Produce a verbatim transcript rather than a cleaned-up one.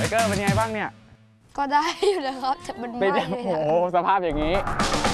ไทเกอร์เป็นไงบ้างเนี่ยก็ได้อยู่นะครับแต่มันเป็นไม่โอ้เลยโหอะสภาพอย่างนี้